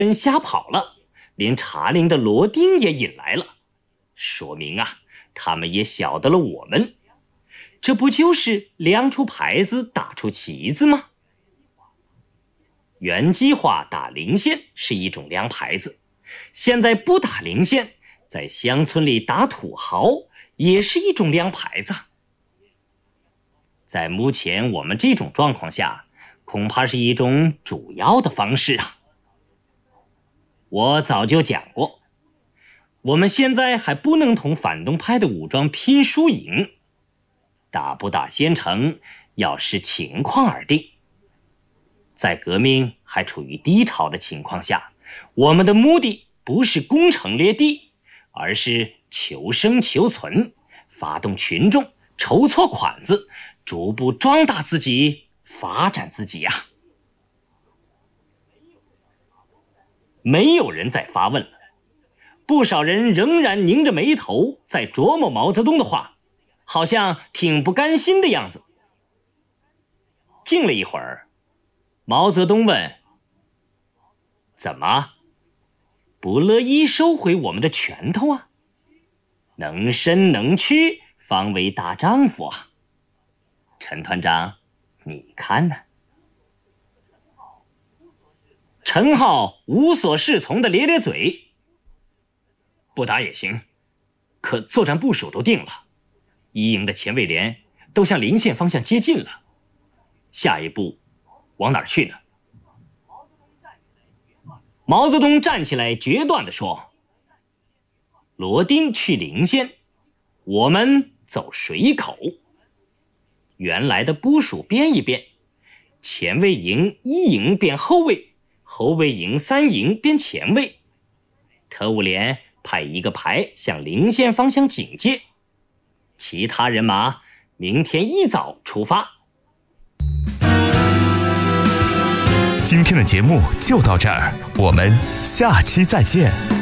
人瞎跑了，连茶陵的罗丁也引来了，说明他们也晓得了我们。这不就是量出牌子打出旗子吗？原计划打陵县是一种量牌子，现在不打陵县，在乡村里打土豪也是一种量牌子。在目前我们这种状况下，恐怕是一种主要的方式啊。我早就讲过，我们现在还不能同反动派的武装拼输赢，打不打先成要视情况而定。在革命还处于低潮的情况下，我们的目的不是攻城略地，而是求生求存，发动群众，筹措款子，逐步壮大自己，发展自己啊。没有人再发问了，不少人仍然拧着眉头在琢磨毛泽东的话，好像挺不甘心的样子。静了一会儿，毛泽东问：怎么不乐意收回我们的拳头啊？能伸能屈方为大丈夫啊。陈团长，你看呢？陈浩无所适从的咧咧嘴：不打也行，可作战部署都定了，1营的前卫连都向陵县方向接近了，下一步往哪儿去呢？毛泽东站起来决断地说：罗丁去陵县，我们走水口。原来的部署变一变，前卫营1营变后卫，后卫营3营变前卫。特务连派1个排向陵县方向警戒，其他人马明天一早出发。 今天的节目就到这儿，我们下期再见。